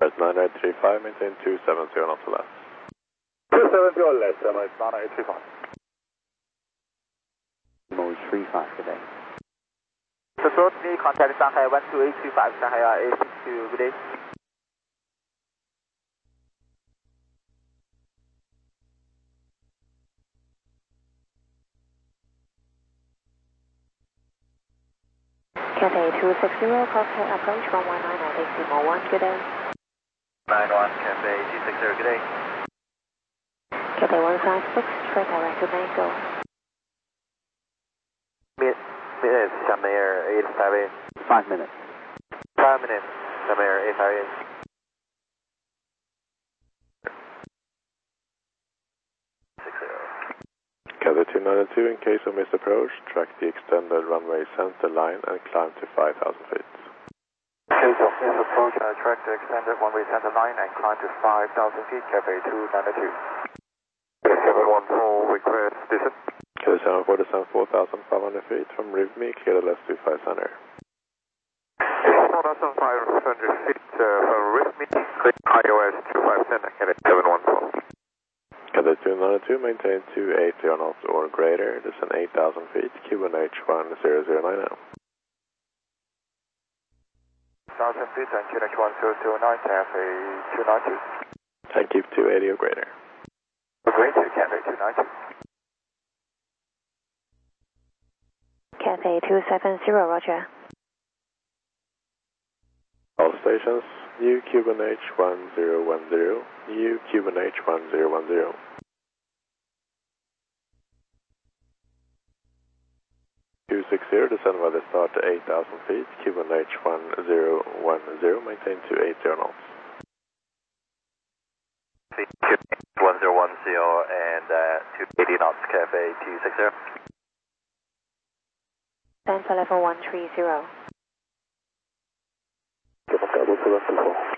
9835, maintain 270 knots or less. 270 or less, 9835. Mode 35 today. So shortly contact Shanghai 12825, Shanghai A62, good day. Cathay 260, contact approach 119 good day. 91, Cathay 260, good day. Cathay 156, straight direct to Mango. Minutes, Shamir 858. 5 minutes. 5 minutes, Shamir 858. Cathay 292, in case of misapproach, track the extended runway center line and climb to 5,000 feet. In case of misapproach, track the extended runway center line and climb to 5,000 feet, Cathay 292. 714, request descent. Cathay 747, 4,500 feet from RIVME, clear the left 25 center. 4,500 feet from RIVME, clear iOS 25 center, Cathay 714. Cathay 292, maintain 280 knots or greater, descend 8,000 feet, QNH 1009 now. 1,000 feet and QNH 1009, Cathay 292. And keep 280 or greater. Great to Cathay 292. Cathay 270, roger. All stations, new QNH 1010, new QNH 1010. Descend by the start to 8,000 feet, QNH 1010, maintain 280 knots. 1010 and 280 knots, Cathay 260. Stand for level 130. Double 724.